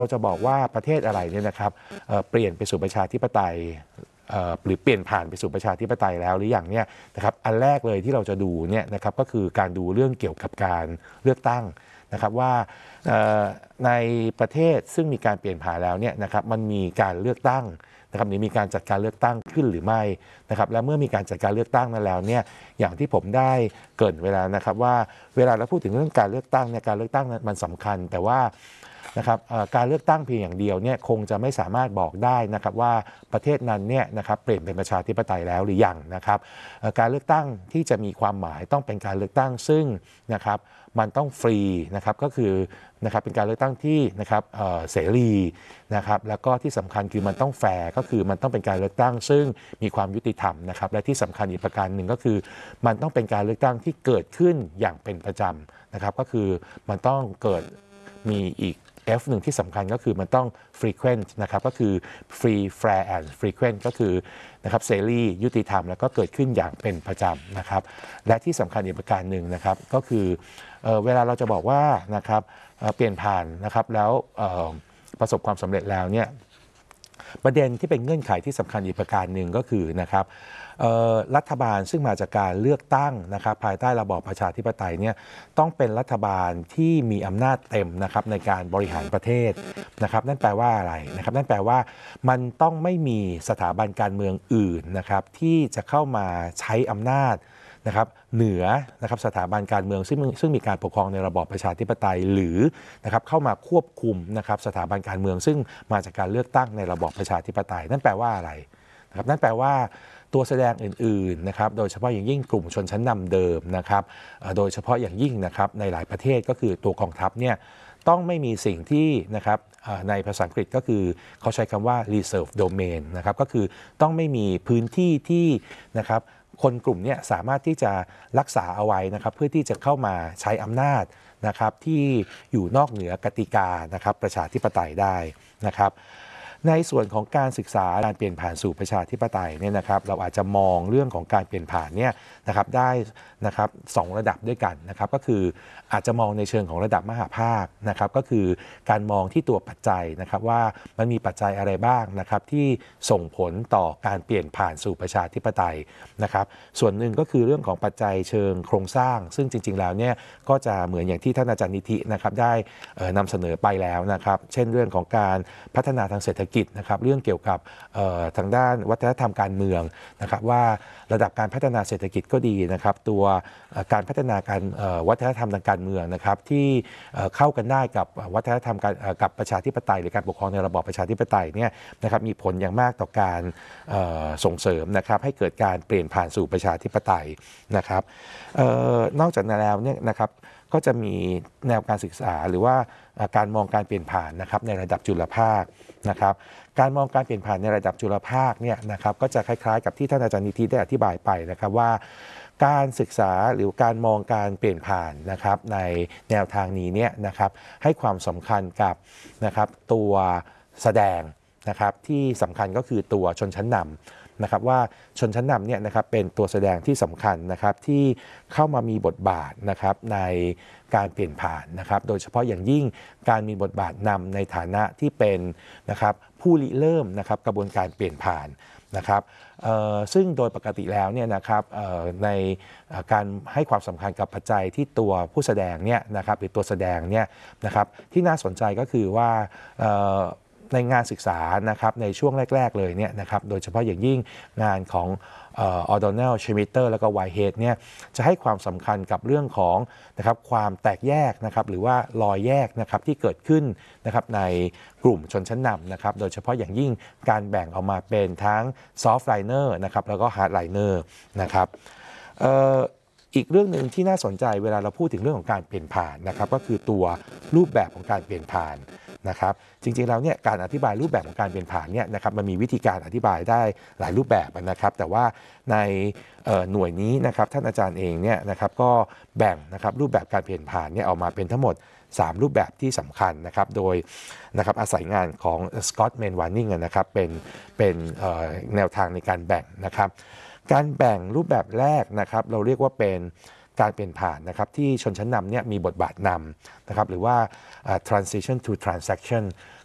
เราจะบอกว่าประเทศอะไรเนี่ยนะครับเปลี่ยนไปสู่ประชาธิปไตยหรือเปลี่ยนผ่านไปสู่ประชาธิปไตยแล้วหรือยังเนี่ยนะครับอันแรกเลยที่เราจะดูเนี่ยนะครับก็คือการดูเรื่องเกี่ยวกับการเลือกตั้งนะครับว่าในประเทศซึ่งมีการเปลี่ยนผ่านแล้วเนี่ยนะครับมันมีการเลือกตั้งนะครับหรือมีการจัดการเลือกตั้งขึ้นหรือไม่นะครับและเมื่อมีการจัดการเลือกตั้งนั้นแล้วเนี่ยอย่างที่ผมได้เกริ่นเวลานะครับว่าเวลาเราพูดถึงเรื่องการเลือกตั้งเนี่ยการเลือกตั้งมันสำคัญแต่ว่านะครับการเลือกตั้งเพียงอย่างเดียวเนี่ยคงจะไม่สามารถบอกได้นะครับว่าประเทศนั้นเนี่ยนะครับเปลี่ยนเป็นประชาธิปไตยแล้วหรือยังนะครับการเลือกตั้งที่จะมีความหมายต้องเป็นการเลือกตั้งซึ่งนะครับมันต้องฟรีนะครับก็คือนะครับเป็นการเลือกตั้งที่นะครับเสรีนะครับแล้วก็ที่สำคัญคือมันต้องแฟร์ก็คือมันต้องเป็นการเลือกตั้งซึ่งมีความยุติธรรมนะครับและที่สำคัญอีกประการหนึ่งก็คือมันต้องเป็นการเลือกตั้งที่เกิดขึ้นอย่างเป็นประจำนะครับก็คือมันต้องเกิดมีอีก F หนึ่งที่สำคัญก็คือมันต้อง frequent นะครับก็คือ free fair and frequent ก็คือนะครับเสรียุติธรรมแล้วก็เกิดขึ้นอย่างเป็นประจำนะครับและที่สำคัญอีกประการหนึ่งนะครับก็คือเวลาเราจะบอกว่านะครับเปลี่ยนผ่านนะครับแล้วประสบความสำเร็จแล้วเนี่ยประเด็นที่เป็นเงื่อนไขที่สำคัญอีกประการหนึ่งก็คือนะครับรัฐบาลซึ่งมาจากการเลือกตั้งนะครับภายใต้ระบอบประชาธิปไตยเนี่ยต้องเป็นรัฐบาลที่มีอำนาจเต็มนะครับในการบริหารประเทศนะครับนั่นแปลว่าอะไรนะครับนั่นแปลว่ามันต้องไม่มีสถาบันการเมืองอื่นนะครับที่จะเข้ามาใช้อำนาจนะครับเหนือนะครับสถาบันการเมืองซึ่งมีการปกครองในระบอบประชาธิปไตยหรือนะครับเข้ามาควบคุมนะครับสถาบันการเมืองซึ่งมาจากการเลือกตั้งในระบอบประชาธิปไตยนั่นแปลว่าอะไรนะครับนั่นแปลว่าตัวแสดงอื่นๆนะครับโดยเฉพาะอย่างยิ่งกลุ่มชนชั้นนำเดิมนะครับโดยเฉพาะอย่างยิ่งนะครับในหลายประเทศก็คือตัวกองทัพเนี่ยต้องไม่มีสิ่งที่นะครับในภาษาอังกฤษก็คือเขาใช้คำว่า reserve domain นะครับก็คือต้องไม่มีพื้นที่ที่นะครับคนกลุ่มนี้สามารถที่จะรักษาเอาไว้นะครับเพื่อที่จะเข้ามาใช้อำนาจนะครับที่อยู่นอกเหนือกติกานะครับประชาธิปไตยได้นะครับในส่วนของการศึกษาการเปลี่ยนผ่านสู่ประชาธิปไตยเนี่ยนะครับเราอาจจะมองเรื่องของการเปลี่ยนผ่านเนี่ยนะครับได้นะครับ2ระดับด้วยกันนะครับก็คืออาจจะมองในเชิงของระดับมหาภาคนะครับก็คือการมองที่ตัวปัจจัยนะครับว่ามันมีปัจจัยอะไรบ้างนะครับที่ส่งผลต่อการเปลี่ยนผ่านสู่ประชาธิปไตยนะครับส่วนหนึ่งก็คือเรื่องของปัจจัยเชิงโครงสร้างซึ่งจริงๆแล้วเนี่ยก็จะเหมือนอย่างที่ท่านอาจารย์นิธินะครับได้นำเสนอไปแล้วนะครับเช่นเรื่องของการพัฒนาทางเศรษฐกิจนะครับเรื่องเกี่ยวกับทางด้านวัฒนธรรมการเมืองนะครับว่าระดับการพัฒนาเศรษฐกิจก็ดีนะครับตัวการพัฒนาการวัฒนธรรมทางการเมืองนะครับที่เข้ากันได้กับวัฒนธรรมกับประชาธิปไตยหรือการปกครองในระบอบประชาธิปไตยเนี่ยนะครับมีผลอย่างมากต่อการส่งเสริมนะครับให้เกิดการเปลี่ยนผ่านสู่ประชาธิปไตยนะครับนอกจากนั้นแล้วเนี่ยนะครับก็จะมีแนวการศึกษาหรือว่าการมองการเปลี่ยนผ่านนะครับในระดับจุลภาคนะครับการมองการเปลี่ยนผ่านในระดับจุลภาคเนี่ยนะครับก็จะคล้ายๆกับที่ท่านอาจารย์นิธิได้อธิบายไปนะครับว่าการศึกษาหรือการมองการเปลี่ยนผ่านนะครับในแนวทางนี้เนี่ยนะครับให้ความสำคัญกับนะครับตัวแสดงนะครับที่สำคัญก็คือตัวชนชั้นนำนะครับว่าชนชั้นนำเนี่ยนะครับเป็นตัวแสดงที่สำคัญนะครับที่เข้ามามีบทบาทนะครับในการเปลี่ยนผ่านนะครับโดยเฉพาะอย่างยิ่งการมีบทบาทนำในฐานะที่เป็นนะครับผู้ริเริ่มนะครับกระบวนการเปลี่ยนผ่านนะครับซึ่งโดยปกติแล้วเนี่ยนะครับในการให้ความสำคัญกับปัจจัยที่ตัวผู้แสดงเนี่ยนะครับหรือตัวแสดงเนี่ยนะครับที่น่าสนใจก็คือว่าในงานศึกษานะครับในช่วงแรกๆเลยเนี่ยนะครับโดยเฉพาะอย่างยิ่งงานของออโดเนลเชมิเตอร์แล้วก็ไวท์เฮดเนี่ยจะให้ความสำคัญกับเรื่องของนะครับความแตกแยกนะครับหรือว่ารอยแยกนะครับที่เกิดขึ้นนะครับในกลุ่มชนชั้นนำนะครับโดยเฉพาะอย่างยิ่งการแบ่งออกมาเป็นทั้งซอฟต์ไลเนอร์นะครับแล้วก็ฮาร์ดไลเนอร์นะครับอีกเรื่องหนึ่งที่น่าสนใจเวลาเราพูดถึงเรื่องของการเปลี่ยนผ่านนะครับก็คือตัวรูปแบบของการเปลี่ยนผ่านนะครับจริงๆแล้วเนี่ยการอธิบายรูปแบบของการเปลี่ยนผ่านเนี่ยนะครับมันมีวิธีการอธิบายได้หลายรูปแบบนะครับแต่ว่าในหน่วยนี้นะครับท่านอาจารย์เองเนี่ยนะครับก็แบ่งนะครับรูปแบบการเปลี่ยนผ่านเนี่ยออกมาเป็นทั้งหมด3รูปแบบที่สำคัญนะครับโดยนะครับอาศัยงานของสกอตต์ เมนวานิงนะครับเป็นแนวทางในการแบ่งนะครับการแบ่งรูปแบบแรกนะครับเราเรียกว่าเป็นการเปลี่ยนผ่านนะครับที่ชนชั้นนำเนี่ยมีบทบาทนำนะครับหรือว่าtransition to transaction